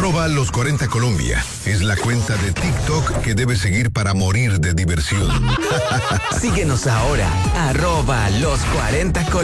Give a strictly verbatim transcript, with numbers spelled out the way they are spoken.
Arroba los cuarenta Colombia. Es la cuenta de TikTok que debes seguir para morir de diversión. Síguenos ahora, arroba los cuarenta Colombia.